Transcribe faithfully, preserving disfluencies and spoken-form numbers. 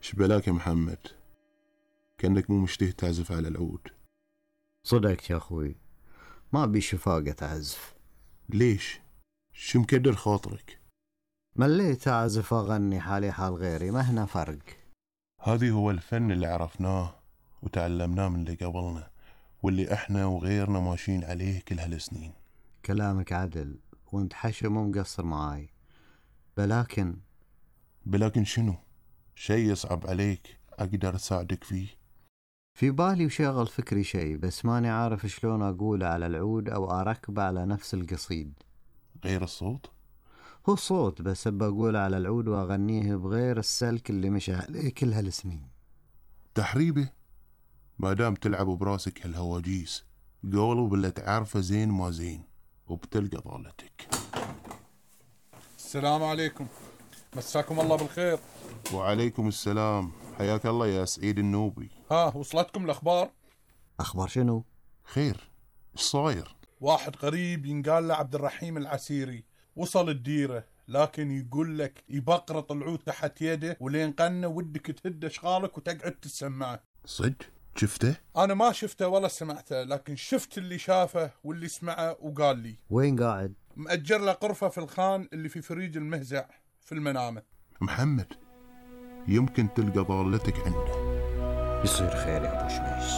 شبلاك يا محمد، كأنك مو مشتهي تعزف على العود. صدقت يا أخوي، ما بي شفاقة أعزف. ليش؟ شو مكدر خاطرك؟ مليت أعزف أغني حالي حال غيري، ما هنا فرق. هذه هو الفن اللي عرفناه وتعلمناه من اللي قبلنا، واللي احنا وغيرنا ماشيين عليه كل هالسنين. كلامك عدل، وانت حشو مو مقصر معاي. بلكن بلكن شنو؟ شيء يصعب عليك أقدر أساعدك فيه؟ في بالي وشغل فكري شيء، بس ماني عارف شلون أقوله على العود أو أركبه على نفس القصيد. غير الصوت؟ هو صوت، بس بقوله على العود وأغنيه بغير السلك اللي مشى عليه كل هالسنين. تحريبه؟ ما دام تلعب براسك هالهواجيس، قولوا باللي تعرفه زين ما زين وبتلقى ضالتك. السلام عليكم، مساكم الله بالخير. وعليكم السلام، حياك الله يا سعيد النوبي. ها، وصلتكم الأخبار؟ أخبار شنو؟ خير، ايش صاير؟ واحد قريب ينقال له عبد الرحيم العسيري وصل الديرة، لكن يقول لك يبقرط العود تحت يده ولين قنه ودك تهد شغالك وتقعد تسمعه. صدق؟ شفته؟ أنا ما شفته ولا سمعته، لكن شفت اللي شافه واللي سمعه وقال لي. وين قاعد؟ مأجر له غرفة في الخان اللي في فريج المهزع في المنامة. محمد، يمكن تلقى ضالتك عنده. يصير خير يا أبو شميس.